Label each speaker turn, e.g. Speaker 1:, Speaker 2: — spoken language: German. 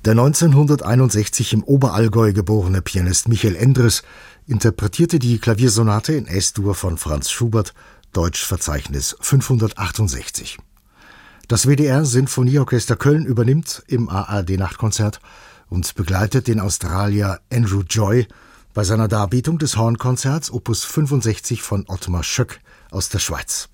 Speaker 1: Der 1961 im Oberallgäu geborene Pianist Michael Endres interpretierte die Klaviersonate in S-Dur von Franz Schubert, Deutschverzeichnis 568. Das WDR Sinfonieorchester Köln übernimmt im ARD-Nachtkonzert und begleitet den Australier Andrew Joy bei seiner Darbietung des Hornkonzerts Opus 65 von Ottmar Schöck aus der Schweiz.